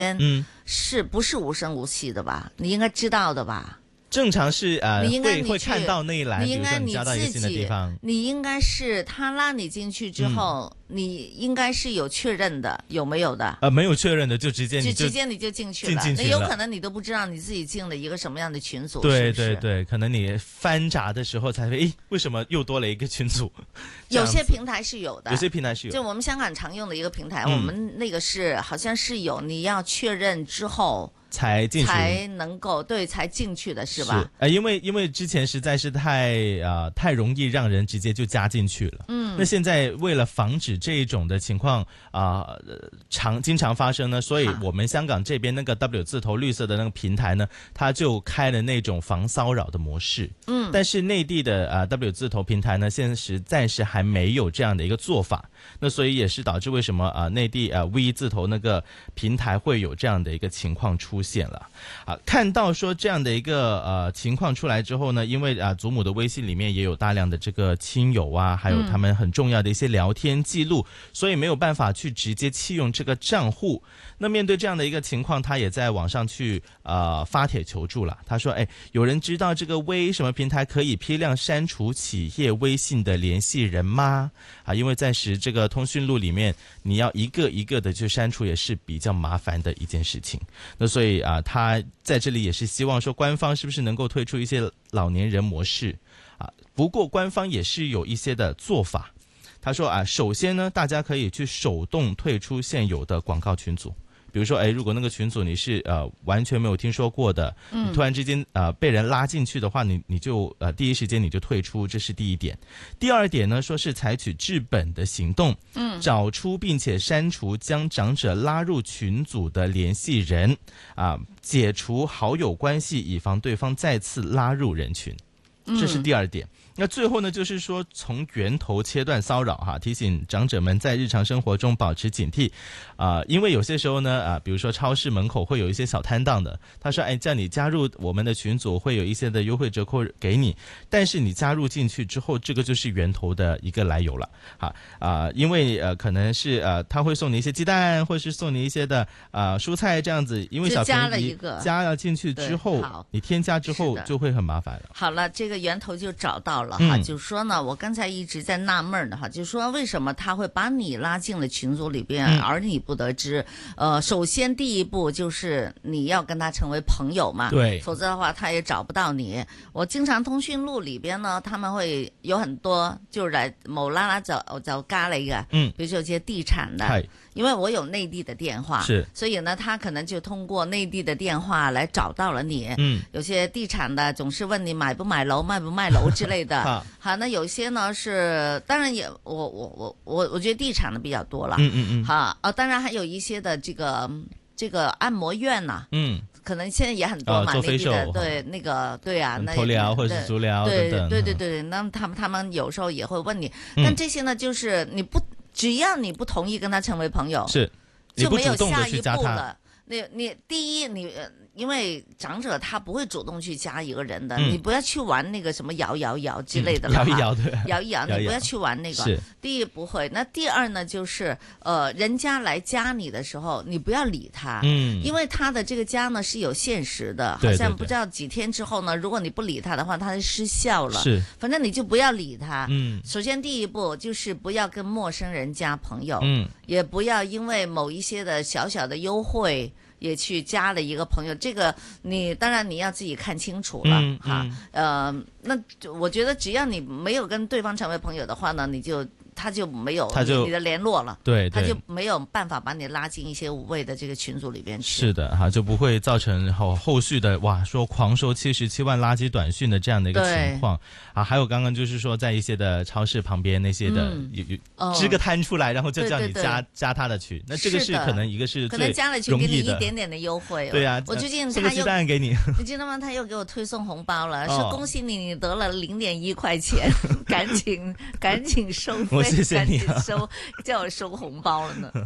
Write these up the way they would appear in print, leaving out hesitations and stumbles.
是不是无声无息的吧？你应该知道的吧？ 正常是会看到那一栏， 你应该比如说你加到一个新的地方， 你应该是他拉你进去之后，你应该是有确认的，有没有的？ 没有确认的就直接你就进去了，那有可能你都不知道你自己进了一个什么样的群组。 对对对，可能你翻查的时候才会，为什么又多了一个群组？ 有些平台是有的， 有些平台是有， 就我们香港常用的一个平台，我们那个是好像是有，你要确认之后。 才进去， 才能够才进去的是吧？ 因为之前实在是太容易让人直接就加进去了。那现在为了防止这一种的情况经常发生呢，所以我们香港这边那个 W 字头绿色的那个平台呢，它就开了那种防骚扰的模式。但是内地的W 字头平台呢，现在实在是还没有这样的一个做法。那所以也是导致为什么内地V 字头那个平台会有这样的一个情况出现了。看到说这样的一个情况出来之后呢，因为祖母的微信里面也有大量的这个亲友还有他们很重要的一些聊天记录，所以没有办法去直接弃用这个账户。那面对这样的一个情况，他也在网上去发帖求助了。他说有人知道这个微什么平台可以批量删除企业微信的联系人吗？因为暂时这个通讯录里面你要一个一个的去删除也是比较麻烦的一件事情。那所以他在这里也是希望说官方是不是能够推出一些老年人模式不过官方也是有一些的做法。他说首先呢，大家可以去手动退出现有的广告群组。比如说如果那个群组你是完全没有听说过的，你突然之间被人拉进去的话，你就第一时间你就退出，这是第一点。第二点呢，说是采取治本的行动，找出并且删除将长者拉入群组的联系人解除好友关系，以防对方再次拉入人群，这是第二点。那最后呢，就是说从源头切断骚扰提醒长者们在日常生活中保持警惕因为有些时候呢比如说超市门口会有一些小摊档的，他说叫你加入我们的群组会有一些的优惠折扣给你，但是你加入进去之后，这个就是源头的一个来由了因为可能是他会送你一些鸡蛋，或是送你一些的蔬菜这样子，因为小加了一个加了进去之后，你添加之后就会很麻烦了。 好了，这个源头就找到了就是说呢，我刚才一直在纳闷的就是说为什么他会把你拉进了群组里边，而你不得知。首先第一步就是你要跟他成为朋友嘛， 对， 否则的话他也找不到你。我经常通讯录里边呢，他们会有很多就是来某拉拉就加了一个，比如说有些地产的，因为我有内地的电话， 是， 所以呢，他可能就通过内地的电话来找到了你。有些地产的总是问你买不买楼、卖不卖楼之类的。好，那有些呢是，当然也我觉得地产的比较多了。当然还有一些的这个按摩院呐。可能现在也很多嘛，内地的对那个对那头疗或者是足疗等等。 对，那他们有时候也会问你，但这些呢，就是只要你不同意跟他成为朋友， 是就没有下一步了。你第一因为长者他不会主动去加一个人的，你不要去玩那个什么摇之类的了，摇一摇，你不要去玩那个。第一不会，那第二呢，就是人家来加你的时候，你不要理他，因为他的这个加呢是有限时的，好像不知道几天之后呢，如果你不理他的话，他就失效了。 是， 反正你就不要理他。首先第一步就是不要跟陌生人加朋友，也不要因为某一些的小小的优惠。也去加了一个朋友，这个当然你要自己看清楚了那我觉得只要你没有跟对方成为朋友的话呢，他就没有你的联络了， 对， 他就没有办法把你拉进一些无谓的这个群组里边去。 是的就不会造成后续的说狂收77万垃圾短讯的这样的一个情况还有刚刚就是说在一些的超市旁边那些的支个摊出来，然后就叫你加他的群，那这个是可能一个是可能加了群给你一点点的优惠。 对我最近送个鸡蛋给你， 你知道吗？他又给我推送红包了，说恭喜你得了0.1块钱，赶紧收费。 谢谢你叫我收红包了呢。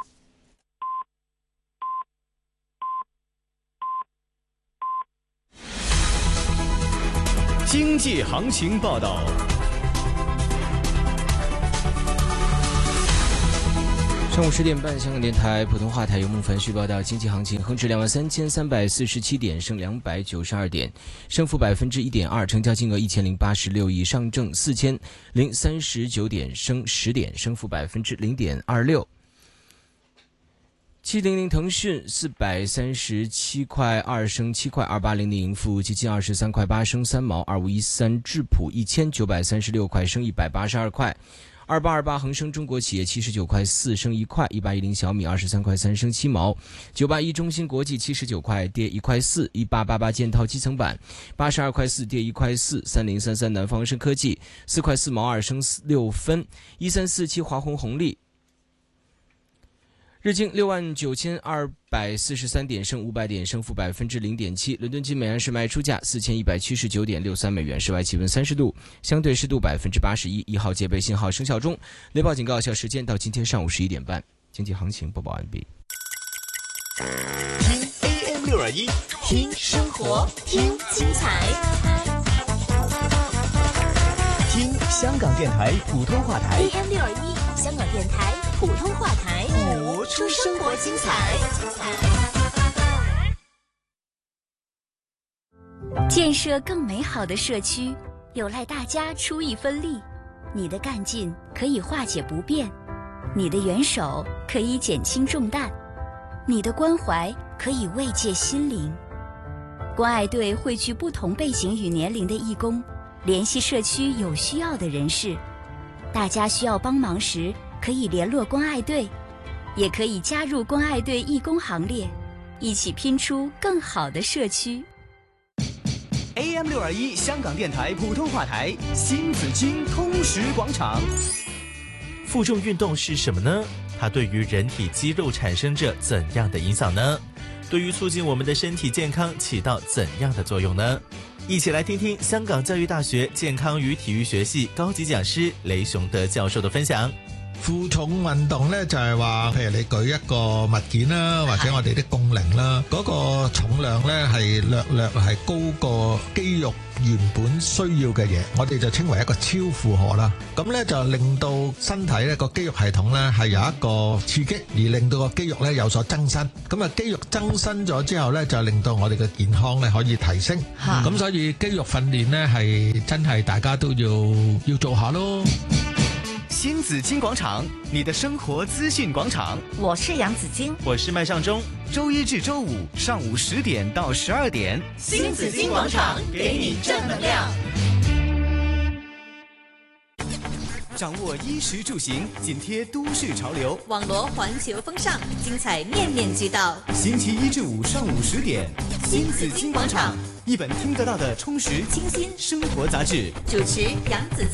经济行情报道。 上午10点半，香港电台普通话台由孟凡旭报道经济行情，恒指23347点，升292点，升幅1.2%，成交金额1086亿，上证4039点，升10点，升幅0.26%。700腾讯437块2升7块，2800盈富基金23块8升3毛，2513智普1936块升182块，2828恒生中国企业79块4升1块，1810小米23块3升7毛，981中芯国际79块跌1块4，1888建滔基层板82块4跌1块4，3033南方生科技4块4毛2升6分，1347华虹红利日经69243点升500点，升幅0.7%。伦敦金每盎司卖出价4179.63美元，室外气温30度，相对湿度81%，1号戒备信号生效中，雷暴警告有效时间到今天上午11点半。经济行情播报完毕。 听 AM621，听生活，听精彩，听香港电台普通话台 AM621，香港电台普通话台， 播出生活精彩。 建设更美好的社区，有赖大家出一分力。你的干劲可以化解不便，你的援手可以减轻重担，你的关怀可以慰藉心灵。关爱队汇聚不同背景与年龄的义工，联系社区有需要的人士。大家需要帮忙时，可以联络关爱队，也可以加入关爱队义工行列，一起拼出更好的社区。 AM621香港电台普通话台新紫荆通识广场。 负重运动是什么呢？它对于人体肌肉产生着怎样的影响呢？对于促进我们的身体健康起到怎样的作用呢？一起来听听香港教育大学健康与体育学系高级講師雷雄德教授的分享。 負重運動呢，就係話，譬如你舉一個物件啦，或者我哋啲槓鈴啦，嗰個重量呢係略係高過肌肉原本需要嘅嘢，我哋就稱為一個超負荷啦。咁呢就令到身體呢個肌肉系統呢係有一個刺激，而令到個肌肉呢有所增生。咁啊肌肉增生咗之後呢，就令到我哋嘅健康呢可以提升。咁所以肌肉訓練呢係真係大家都要做下咯。 新紫荊廣場，你的生活資訊廣場。 我是楊子矜， 我是麥尚中。 周一至周五上午10點到12點， 新紫荊廣場給你正能量。 掌握衣食住行，緊貼都市潮流， 網羅環球風尚，精彩面面俱到。 星期一至五上午10點， 新紫荊廣場， 一本聽得到的充實清新生活雜誌。 主持楊子矜。